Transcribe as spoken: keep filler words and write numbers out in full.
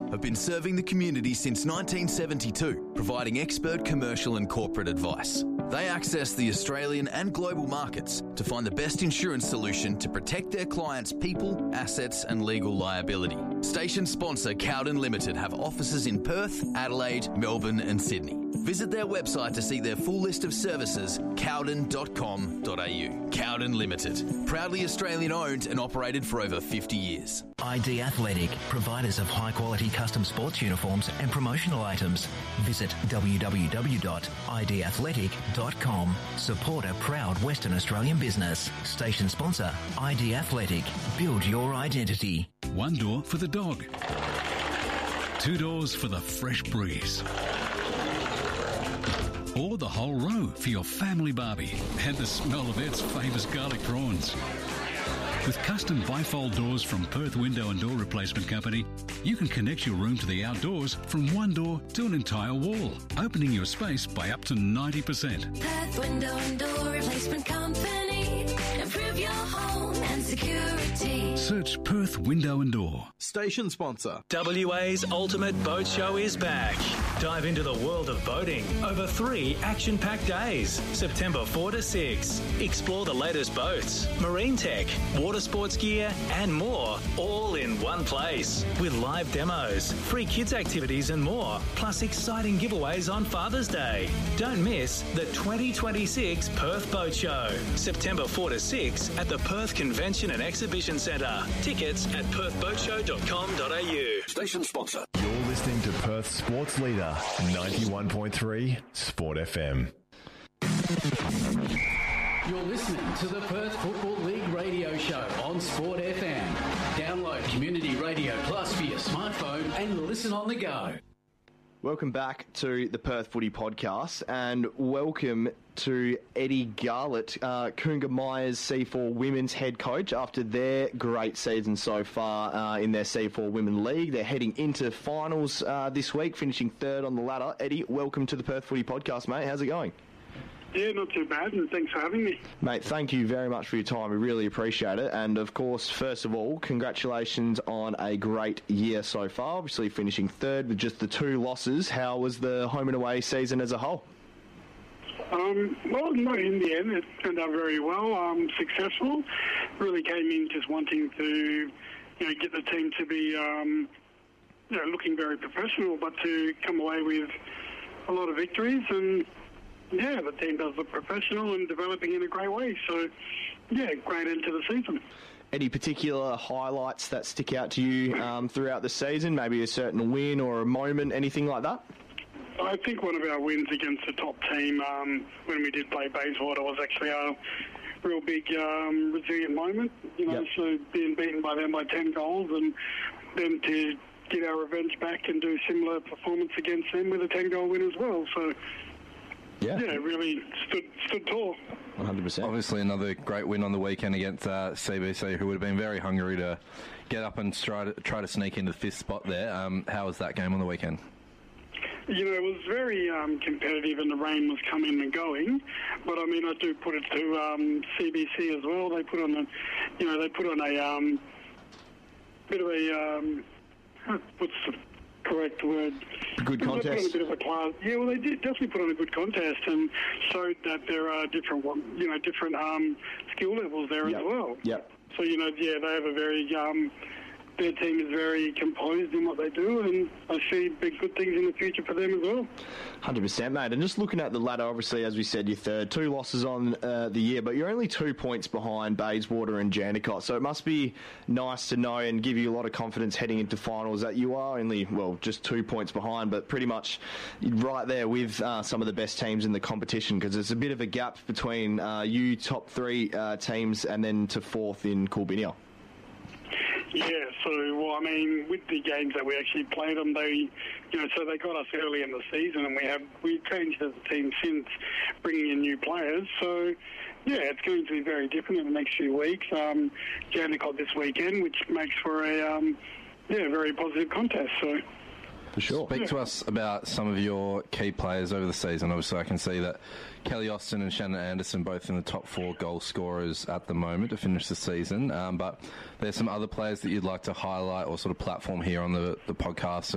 have been serving the community since nineteen seventy-two, providing expert commercial and corporate advice. They access the Australian and global markets to find the best insurance solution to protect their clients' people, assets and legal liability. Station sponsor Cowden Limited have offices in Perth, Adelaide, Melbourne and Sydney. Visit their website to see their full list of services, cowden dot com dot a u. Cowden Limited, proudly Australian owned and operated for over fifty years. I D Athletic, providers of high-quality custom sports uniforms and promotional items. Visit w w w dot i d athletic dot com. Support a proud Western Australian business. Station sponsor, I D Athletic. Build your identity. One door for the dog. Two doors for the fresh breeze. Or the whole row for your family barbie and the smell of Ed's famous garlic prawns. With custom bifold doors from Perth Window and Door Replacement Company, you can connect your room to the outdoors from one door to an entire wall, opening your space by up to ninety percent. Perth Window and Door Replacement Company. Improve your home and security. Search Perth Window and Door. Station sponsor. W A's Ultimate Boat Show is back. Dive into the world of boating over three action-packed days, September fourth to sixth. Explore the latest boats, marine tech, water sports gear and more, all in one place. With live demos, free kids activities and more, plus exciting giveaways on Father's Day. Don't miss the twenty twenty-six Perth Boat Show, September fourth to sixth at the Perth Convention and Exhibition Centre. Tickets at perth boat show dot com dot a u. Station sponsor. You're listening to Perth Sports Leader, ninety-one point three Sport F M. You're listening to the Perth Football League radio show on Sport F M. Download Community Radio Plus for your smartphone and listen on the go. Welcome back to the Perth Footy Podcast, and welcome to Eddie Garlett, uh, Coonga Myers C four Women's head coach, after their great season so far uh, in their C four Women League. They're heading into finals uh, this week, finishing third on the ladder. Eddie, welcome to the Perth Footy Podcast, mate. How's it going? Yeah, not too bad, and thanks for having me. Mate, thank you very much for your time. We really appreciate it. And, of course, first of all, congratulations on a great year so far, obviously finishing third with just the two losses. How was the home and away season as a whole? Um, well, no, in the end, it turned out very well, um, successful. Really came in just wanting to, you know, get the team to be, um, you know, looking very professional, but to come away with a lot of victories. And yeah, the team does look professional and developing in a great way. So, yeah, great end to the season. Any particular highlights that stick out to you um, throughout the season? Maybe a certain win or a moment, anything like that? I think one of our wins against the top team um, when we did play Bayswater was actually a real big um, resilient moment. You know, yep. So being beaten by them by ten goals and then to get our revenge back and do similar performance against them with a ten-goal win as well. So, yeah, yeah really stood stood tall. one hundred percent. Obviously another great win on the weekend against uh, C B C, who would have been very hungry to get up and try to, try to sneak into the fifth spot there. Um, how was that game on the weekend? You know, it was very um, competitive and the rain was coming and going. But, I mean, I do put it to um, C B C as well. They put on a, you know, they put on a um, bit of a, um, what's the correct word? Good contest. They put on a bit of a class. Yeah, well, they did definitely put on a good contest and showed that there are different, you know, different um, skill levels there yep. as well. Yep. So, you know, yeah, they have a very... Um, their team is very composed in what they do, and I see big good things in the future for them as well. one hundred percent, mate. And just looking at the ladder, obviously, as we said, you're third. Two losses on uh, the year, but you're only two points behind Bayswater and Jandakot. So it must be nice to know and give you a lot of confidence heading into finals that you are only, well, just two points behind, but pretty much right there with uh, some of the best teams in the competition, because there's a bit of a gap between uh, you top three uh, teams and then to fourth in Coolbinia. Yeah, so, well, I mean, with the games that we actually played them, they, you know, so they got us early in the season, and we have, we've changed as a team since bringing in new players. So, yeah, it's going to be very different in the next few weeks. Um, Jandakot this weekend, which makes for a, um, yeah, very positive contest, so... For sure. Speak to us about some of your key players over the season. Obviously, I can see that Kelly Austin and Shannon Anderson both in the top four goal scorers at the moment to finish the season. Um, but there's some other players that you'd like to highlight or sort of platform here on the, the podcast